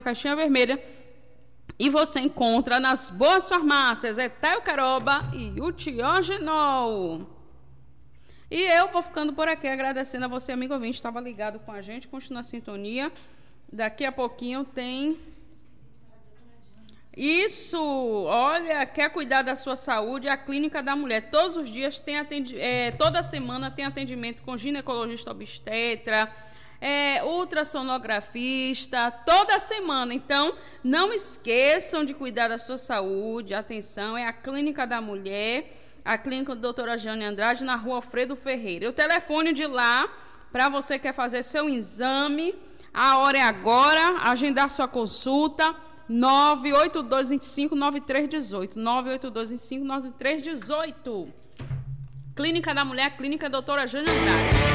caixinha vermelha. E você encontra nas boas farmácias Etel Caroba e o Tiogenol. E eu vou ficando por aqui, agradecendo a você, amigo ouvinte, estava ligado com a gente, continua a sintonia. Daqui a pouquinho tem... Isso, olha, quer cuidar da sua saúde, a Clínica da Mulher. Todos os dias tem toda semana tem atendimento com ginecologista obstetra, ultrassonografista, toda semana. Então, não esqueçam de cuidar da sua saúde. Atenção, é a Clínica da Mulher, a Clínica da doutora Jane Andrade, na rua Alfredo Ferreira. O telefone de lá, para você que quer fazer seu exame, a hora é agora, agendar sua consulta, 98225-9318. 98225-9318. Clínica da Mulher, Clínica doutora Jane Andrade.